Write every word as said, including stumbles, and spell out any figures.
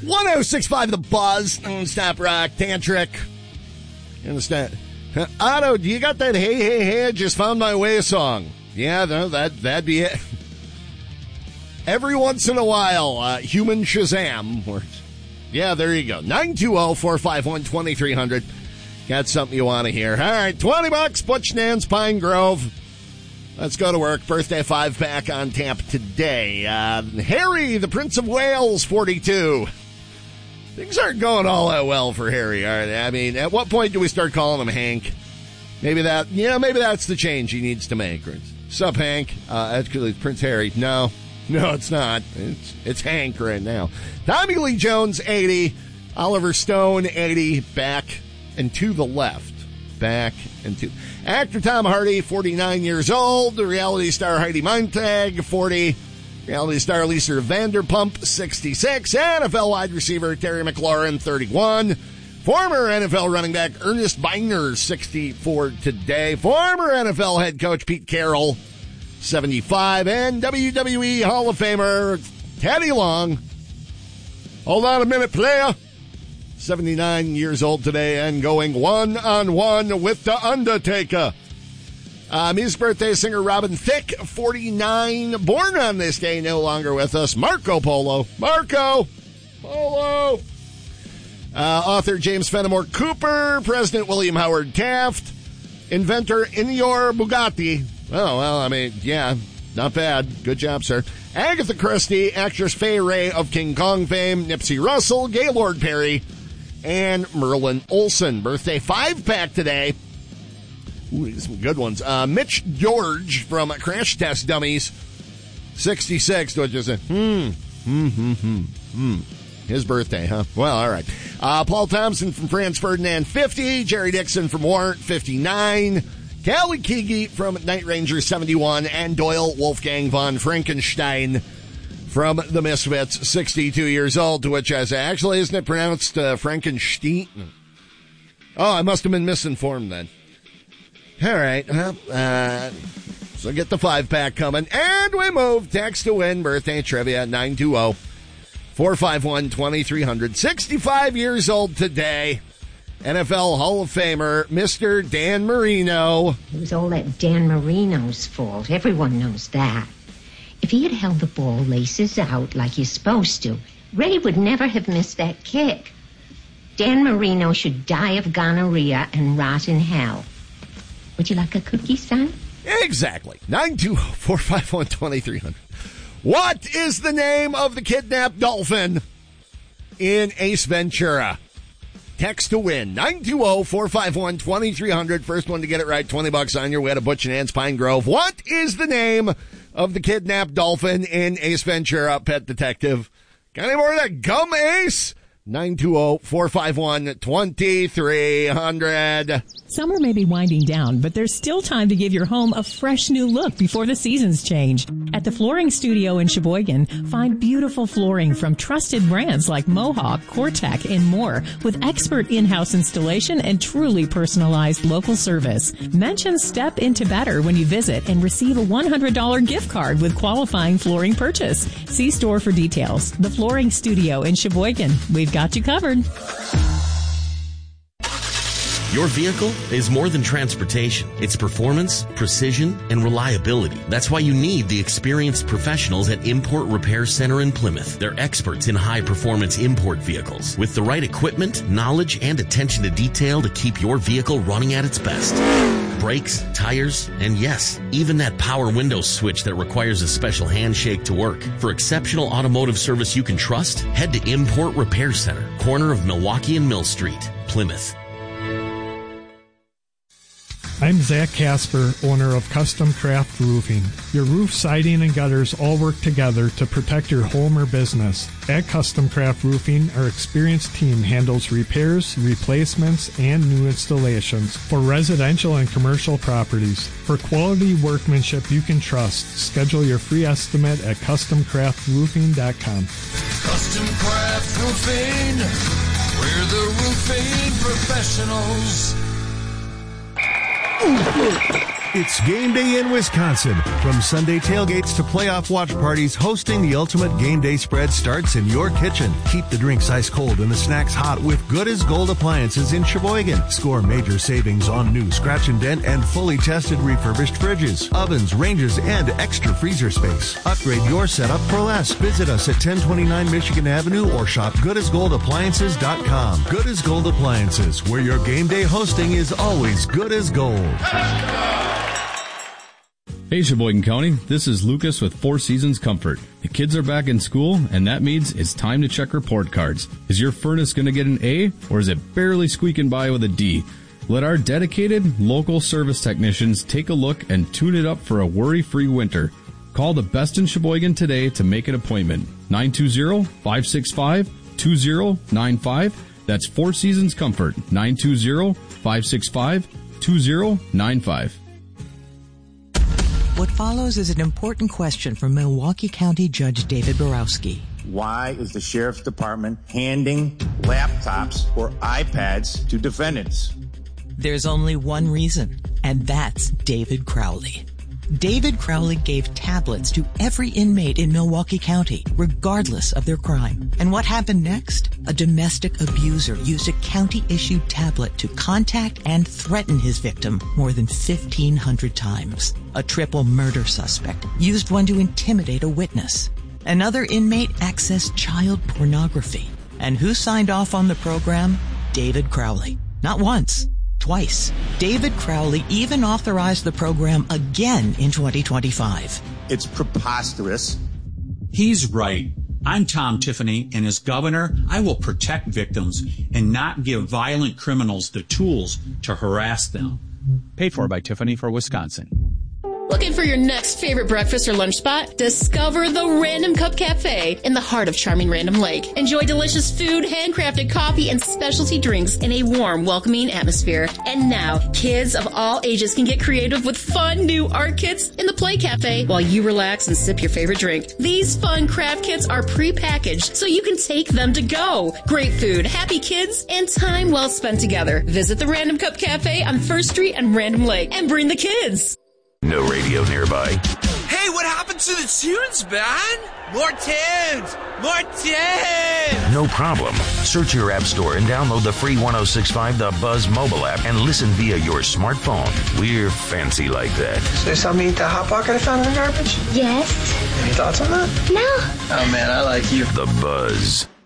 one oh six point five The Buzz. Stop Rock. Tantric. Understand? Otto, do you got that Hey, Hey, Hey, I Just Found My Way song? Yeah, no, that, that'd be it. Every once in a while, uh, human Shazam. Or, yeah, there you go. nine two zero, four five one, two three zero zero. Got something you want to hear. All right, twenty bucks, Butch Nance, Pine Grove. Let's go to work. Birthday five pack on tap today. Uh, Harry, the Prince of Wales, forty-two. Things aren't going all that well for Harry, are they? I mean, at what point do we start calling him Hank? Maybe that, yeah, maybe that's the change he needs to make. Sup, Hank? Uh, actually, Prince Harry. No, no, it's not. It's it's Hank right now. Tommy Lee Jones, eighty. Oliver Stone, eighty. Back and to the left. Back and to. Actor Tom Hardy, forty-nine years old. The reality star Heidi Montag, forty. Reality star Lisa Vanderpump, sixty-six. N F L wide receiver Terry McLaurin, thirty-one. Former N F L running back Ernest Biner, sixty-four today. Former N F L head coach Pete Carroll, seventy-five. And W W E Hall of Famer Teddy Long. Hold on a minute, player. seventy-nine years old today and going one-on-one with The Undertaker. Uh, music birthday singer Robin Thicke, forty-nine. Born on this day, no longer with us. Marco Polo. Marco Polo. Uh, author James Fenimore Cooper. President William Howard Taft. Inventor Ennio Bugatti. Oh, well, I mean, yeah, not bad. Good job, sir. Agatha Christie. Actress Fay Wray of King Kong fame. Nipsey Russell. Gaylord Perry. And Merlin Olsen. Birthday five pack today. Ooh, some good ones. Uh, Mitch George from Crash Test Dummies, sixty-six, which is a, hmm, hmm, hmm, hmm, hmm. His birthday, huh? Well, all right. Uh, Paul Thompson from Franz Ferdinand, fifty. Jerry Dixon from Warrant, fifty-nine. Callie Keegi from Night Ranger, seventy-one. And Doyle Wolfgang von Frankenstein from The Misfits, sixty-two years old, to which I say, actually, isn't it pronounced uh, Frankenstein? Oh, I must have been misinformed then. All right, well, uh, so get the five-pack coming. And we move. Text to win. Birthday trivia at nine two zero, four five one, two three zero zero. sixty-five years old today. N F L Hall of Famer, Mister Dan Marino. It was all that Dan Marino's fault. Everyone knows that. If he had held the ball laces out like you're supposed to, Ray would never have missed that kick. Dan Marino should die of gonorrhea and rot in hell. Would you like a cookie, son? Exactly. nine two zero, four five one, two three zero zero. What is the name of the kidnapped dolphin in Ace Ventura? Text to win. nine two zero, four five one, two three zero zero. First one to get it right, twenty bucks on your way to Butch and Ann's Pine Grove. What is the name of the kidnapped dolphin in Ace Ventura, Pet Detective? Got any more of that gum, Ace? nine two zero, four five one, two three zero zero. Summer may be winding down, but there's still time to give your home a fresh new look before the seasons change. At the Flooring Studio in Sheboygan, find beautiful flooring from trusted brands like Mohawk, Cortec, and more, with expert in-house installation and truly personalized local service. Mention Step Into Better when you visit and receive a one hundred dollars gift card with qualifying flooring purchase. See store for details. The Flooring Studio in Sheboygan. We've got you covered. Your vehicle is more than transportation. It's performance, precision, and reliability. That's why you need the experienced professionals at Import Repair Center in Plymouth. They're experts in high-performance import vehicles with the right equipment, knowledge, and attention to detail to keep your vehicle running at its best. Brakes, tires, and yes, even that power window switch that requires a special handshake to work. For exceptional automotive service you can trust, head to Import Repair Center, corner of Milwaukee and Mill Street, Plymouth. I'm Zach Casper, owner of Custom Craft Roofing. Your roof, siding, and gutters all work together to protect your home or business. At Custom Craft Roofing, our experienced team handles repairs, replacements, and new installations for residential and commercial properties. For quality workmanship you can trust, schedule your free estimate at custom craft roofing dot com. Custom Craft Roofing, we're the roofing professionals. It's game day in Wisconsin. From Sunday tailgates to playoff watch parties, hosting the ultimate game day spread starts in your kitchen. Keep the drinks ice cold and the snacks hot with Good as Gold appliances in Sheboygan. Score major savings on new scratch and dent and fully tested refurbished fridges, ovens, ranges, and extra freezer space. Upgrade your setup for less. Visit us at ten twenty-nine Michigan Avenue or shop good as gold appliances dot com. Good as Gold Appliances, where your game day hosting is always good as gold. Hey Sheboygan County, this is Lucas with Four Seasons Comfort. The kids are back in school, and that means it's time to check report cards. Is your furnace going to get an A, or is it barely squeaking by with a D? Let our dedicated, local service technicians take a look and tune it up for a worry-free winter. Call the best in Sheboygan today to make an appointment. nine two zero, five six five, two zero nine five. That's Four Seasons Comfort. nine two zero, five six five, two zero nine five. What follows is an important question from Milwaukee County Judge David Borowski. Why is the Sheriff's Department handing laptops or iPads to defendants? There's only one reason, and that's David Crowley. David Crowley gave tablets to every inmate in Milwaukee County, regardless of their crime. And what happened next? A domestic abuser used a county-issued tablet to contact and threaten his victim more than fifteen hundred times. A triple murder suspect used one to intimidate a witness. Another inmate accessed child pornography. And who signed off on the program? David Crowley. Not once. Twice. David Crowley even authorized the program again in twenty twenty-five. It's preposterous. He's right. I'm Tom Tiffany, and as governor, I will protect victims and not give violent criminals the tools to harass them. Paid for by Tiffany for Wisconsin. Looking for your next favorite breakfast or lunch spot? Discover the Random Cup Cafe in the heart of charming Random Lake. Enjoy delicious food, handcrafted coffee, and specialty drinks in a warm, welcoming atmosphere. And now, kids of all ages can get creative with fun new art kits in the Play Cafe while you relax and sip your favorite drink. These fun craft kits are pre-packaged so you can take them to go. Great food, happy kids, and time well spent together. Visit the Random Cup Cafe on First Street and Random Lake and bring the kids. No radio nearby. Hey, what happened to the tunes, man? More tunes! More tunes! No problem. Search your app store and download the free one oh six point five The Buzz mobile app and listen via your smartphone. We're fancy like that. So you saw me eat that Hot Pocket I found in the garbage? Yes. Any thoughts on that? No. Oh, man, I like you. The Buzz.